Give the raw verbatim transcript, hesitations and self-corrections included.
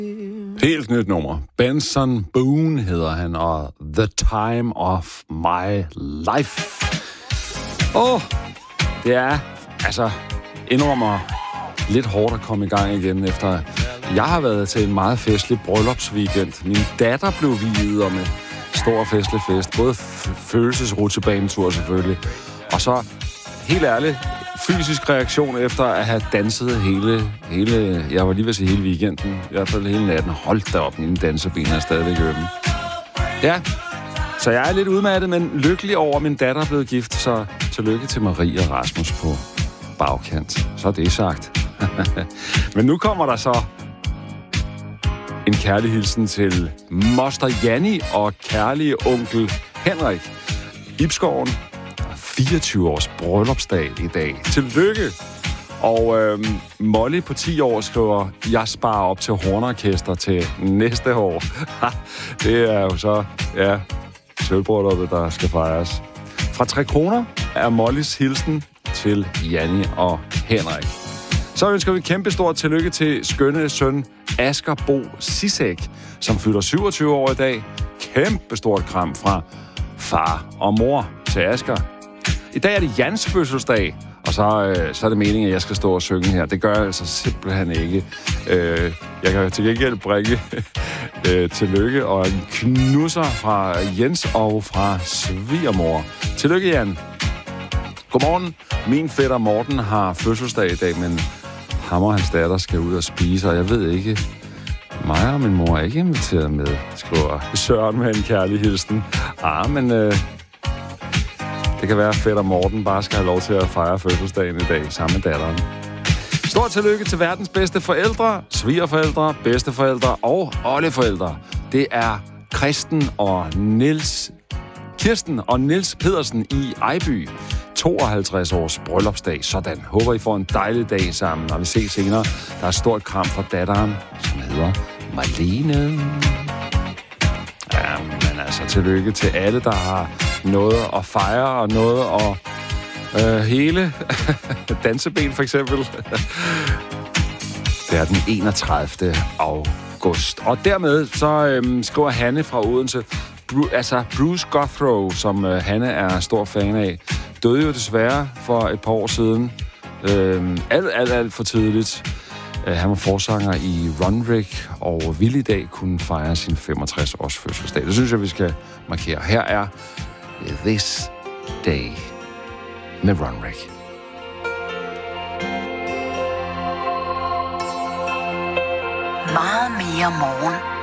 Helt nyt nummer. Benson Boone hedder han, og The Time of My Life. Åh, oh, det er, altså, indrømmer lidt hårdt at komme i gang igen, efter jeg har været til en meget festlig bryllupsweekend. Min datter blev viet om en stor festlig fest. Både f- følelsesrutsjebanetur selvfølgelig, og så, helt ærligt, fysisk reaktion efter at have danset hele, hele, jeg var lige ved at sige hele weekenden, i hvert fald hele natten. Hold da op, mine danseben er stadigvæk ømme. Ja, så jeg er lidt udmattet, men lykkelig over, at min datter er blevet gift, så tillykke til Marie og Rasmus på bagkant. Så er det sagt. Men nu kommer der så en kærlig hilsen til moster Janni og kærlige onkel Henrik. Ibskoven, fireogtyve års bryllupsdag i dag. Tillykke! Og øhm, Molly på ti år skriver, jeg sparer op til hornorkester til næste år. Det er jo så, ja, sølvbrylluppet, der skal fejres. Fra tre kroner er Mollys hilsen til Janni og Henrik. Så ønsker vi kæmpe stort tillykke til skønne søn Asger Bo Sisek, som fylder syvogtyve år i dag. Kæmpe stort kram fra far og mor til Asger. I dag er det Jans fødselsdag, og så, øh, så er det meningen, at jeg skal stå og synge her. Det gør jeg altså simpelthen ikke. Øh, jeg kan til gengæld bringe øh, tillykke og en knusser fra Jens og fra svigermor. Tillykke, Jan. Godmorgen. Min fætter Morten har fødselsdag i dag, men ham og hans datter skal ud og spise, og jeg ved ikke, mig og min mor er ikke inviteret med, skriver Søren med en kærlig hilsen. Ah, men øh, det kan være, at fætter Morten bare skal have lov til at fejre fødselsdagen i dag sammen med datteren. Stort tillykke til verdens bedste forældre, svigerforældre, bedsteforældre og oldeforældre. Det er Kristen og Niels, Kirsten og Niels Pedersen i Ejby. tooghalvtreds års bryllupsdag. Sådan. Håber, I får en dejlig dag sammen. Og vi ses senere. Der er et stort kram fra datteren, som hedder Marlene. Ja, men altså, tillykke til alle, der har noget at fejre og noget at øh, hele. Danseben for eksempel. Det er den enogtredivte august. Og dermed så øh, skriver Hanne fra Odense. Bru- altså Bruce Gothrow, som øh, Hanne er stor fan af, døde jo desværre for et par år siden. Øh, alt, alt, alt for tidligt. Øh, han var forsanger i Runrig, og ville i dag kunne fejre sin femogtres års fødselsdag. Det synes jeg, vi skal markere. Her er This Day med Runrig. Meget mere morgen.